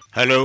Hello.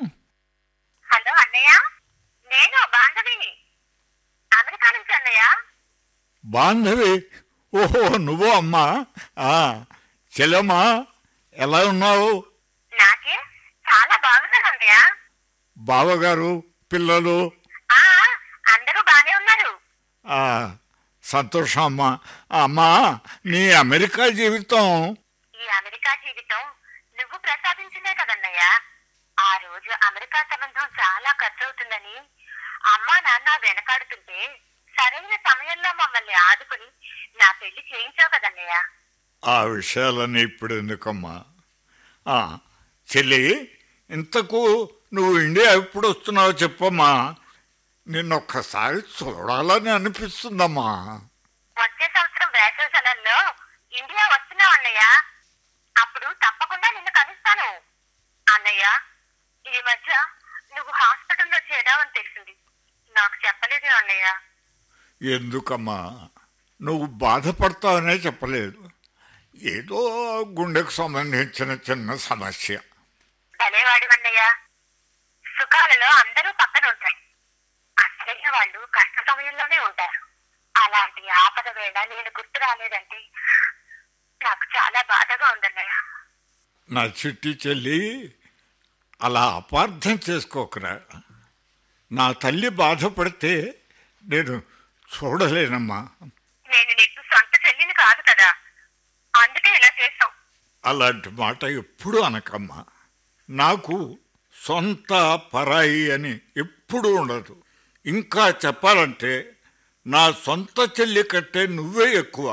Hello అన్నయ్య, నేను బాంధవిని, America నుంచి అన్నయ్య. బాంధవి? ఓహో, నువ్వు అమ్మా. ఆ, చెల్లమ్మా, ఎలా ఉన్నావు? నాకే చాలా బాగున్నాను అన్నయ్య. బావగారు, పిల్లలు? ఆ, అందరూ బానే ఉన్నారు. ఆ, సంతోషం అమ్మా. అమ్మా, నీ అమెరికా జీవితం? ఈ అమెరికా జీవితం నువ్వు ప్రసాదించిందే కదన్నయ్య. ఆ రోజు అమెరికా సంబంధం చాలా ఖర్చు అవుతుందని అమ్మా నాన్న వెనకాడుతుంటే సరైన సమయంలో మమ్మల్ని ఆదుకుని నా పెళ్లి చేయించావు కదన్నయ్య. ఆ విషయాలన్నీ ఇప్పుడు ఎందుకమ్మా? ఆ, చెల్లి, ఇంతకు నువ్వు ఇండియా ఎప్పుడు వస్తున్నావో చెప్పమ్మా. నిన్నొక్కసారి చూడాలని అనిపిస్తుందమ్మా. వచ్చే సంవత్సరం వేసవి సెలవుల్లో ఇండియా వస్తున్నావు అన్నయ్య. అప్పుడు తప్పకుండా నిన్ను కలుస్తాను. అన్నయ్య, ఈ మధ్య నువ్వు హాస్పిటల్లో చేరావని తెలిసింది. నాకు చెప్పలేదు అన్నయ్య. ఎందుకమ్మా? నువ్వు బాధపడతావనే చెప్పలేదు. ఏదో గుండెకు సంబంధించిన చిన్న సమస్య. భలేవాడు అన్నయ్య. సుఖాలలో అందరూ పక్కన ఉంటారు, అసలైన వాళ్ళు కష్ట సమయంలోనే ఉంటారు. అలాంటి ఆపద వేళ నేను గుర్తు రాలేదంటే నాకు చాలా బాధగా ఉందన్నయ్య. నా చిట్టి చెల్లి, అలా అపార్థం చేసుకోకురా. నా తల్లి బాధపడితే నేను చూడలేనమ్మా. నేను నీకు సొంత చెల్లిని కాదు కదా, అందుకే ఇలా చేసావు. అలాంటి మాట ఎప్పుడూ అనకమ్మా. నాకు సొంత పరాయి అని ఎప్పుడూ ఉండదు. ఇంకా చెప్పాలంటే నా సొంత చెల్లి కంటే నువ్వే ఎక్కువ.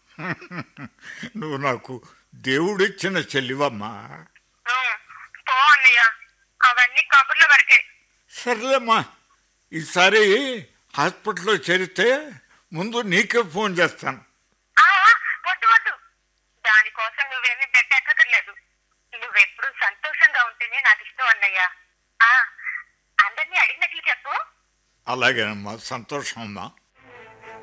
నువ్వు నాకు దేవుడిచ్చిన చెల్లివమ్మా. పో అన్నయ్య, అవన్నీ కబుర్ల వరకే. సర్లేమ్మా, ఈసారి హాస్పిటల్లో చేరితే ముందు నీకే ఫోన్ చేస్తాను. వద్దు వద్దు, దానికోసం నువ్వేమీ బెట్టెక్కర్లేదు. నువ్వెప్పుడు సంతోషంగా ఉంటేనే నాకు ఇష్టం అన్నయ్య. అందరినీ అడిగినట్లు చెప్పు. అలాగేనమ్మా, సంతోషం అమ్మా.